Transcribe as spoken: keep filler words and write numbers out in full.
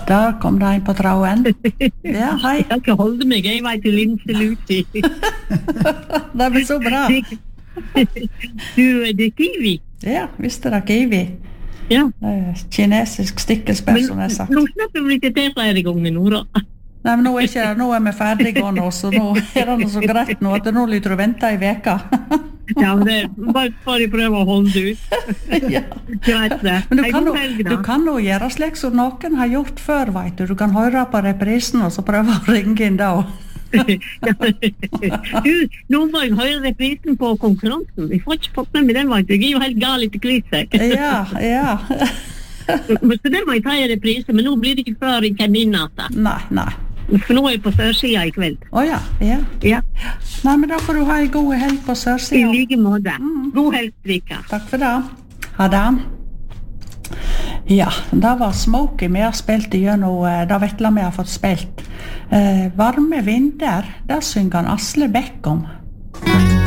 Der kom det en på trauen. Ja, hei. Jeg skal holde meg, jeg vet til Linse Lucy. Det blir så bra. Du, det er kiwi. Ja, visste det kiwi. Ja. Kinesisk stikkelsbær, som jeg sagt. Nå slipper vi ikke til flere ganger nå, da. Nei, men nå er, ikke, nå er vi ferdige nå, så nå er det noe så greit nå, at nå lyder du vente i veka. Ja, men det bare for å prøve å holde ut. Ja. Greit det. Men du kan, jo, du kan jo gjøre slik som noen har gjort før, vet du. Du kan høre på reprisen og så prøve å ringe inn da. Du, nå må jeg høre reprisen på konkurransen. Jeg får ikke fått med meg den, vet du. Jeg er jo helt gal etter klysek. Ja, ja. Så det må jeg ta i reprise, men nå blir det ikke før jeg kommer inn etter. Nei, nei. For nå er jeg på sørsida i kveld. Åja, ja. Ja. Nei, men da får du ha en god helg på sørsida. I like måte. Mm. God helg, Rika. Takk for det. Ha det. Ja, det var Smokey vi har spilt igjennom, det Vettla vi har fått spilt. Eh, varme vinder, det synger han Asle Bekk om.